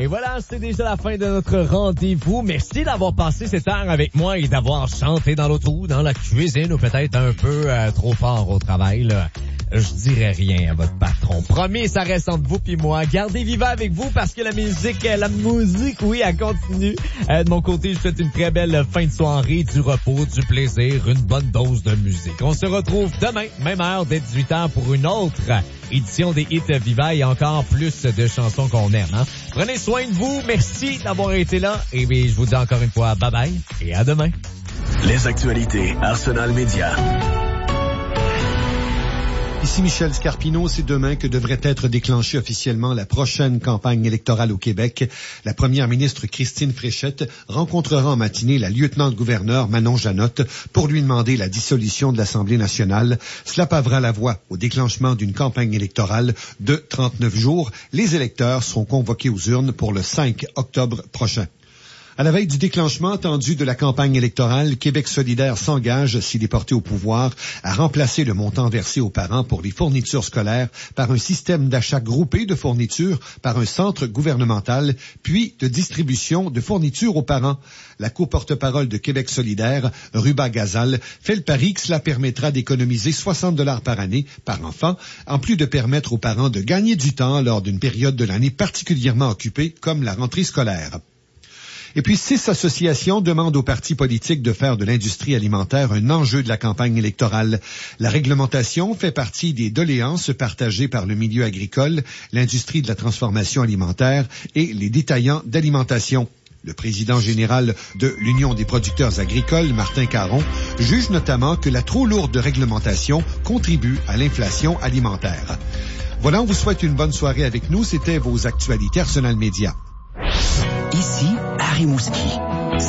Et voilà, c'est déjà la fin de notre rendez-vous. Merci d'avoir passé cette heure avec moi et d'avoir chanté dans l'auto, dans la cuisine ou peut-être un peu trop fort au travail, là. Je dirais rien à votre patron. Promis, ça reste entre vous puis moi. Gardez vivant avec vous parce que la musique, oui, elle continue. De mon côté, je souhaite une très belle fin de soirée, du repos, du plaisir, une bonne dose de musique. On se retrouve demain, même heure, dès 18h pour une autre édition des Hits Vivants et encore plus de chansons qu'on aime. Hein? Prenez soin de vous. Merci d'avoir été là. Et bien, je vous dis encore une fois bye bye et à demain. Les actualités Arsenal Média. Ici Michel Scarpino, c'est demain que devrait être déclenchée officiellement la prochaine campagne électorale au Québec. La première ministre Christine Fréchette rencontrera en matinée la lieutenant-gouverneur Manon Janotte pour lui demander la dissolution de l'Assemblée nationale. Cela pavera la voie au déclenchement d'une campagne électorale de 39 jours. Les électeurs seront convoqués aux urnes pour le 5 octobre prochain. À la veille du déclenchement attendu de la campagne électorale, Québec solidaire s'engage, s'il est porté au pouvoir, à remplacer le montant versé aux parents pour les fournitures scolaires par un système d'achat groupé de fournitures par un centre gouvernemental, puis de distribution de fournitures aux parents. La co-porte-parole de Québec solidaire, Ruba Gazal, fait le pari que cela permettra d'économiser 60 $ par année par enfant, en plus de permettre aux parents de gagner du temps lors d'une période de l'année particulièrement occupée, comme la rentrée scolaire. Et puis 6 associations demandent aux partis politiques de faire de l'industrie alimentaire un enjeu de la campagne électorale. La réglementation fait partie des doléances partagées par le milieu agricole, l'industrie de la transformation alimentaire et les détaillants d'alimentation. Le président général de l'Union des producteurs agricoles, Martin Caron, juge notamment que la trop lourde réglementation contribue à l'inflation alimentaire. Voilà, on vous souhaite une bonne soirée avec nous. C'était vos actualités Arsenal Média. Ici, Harry Mouski.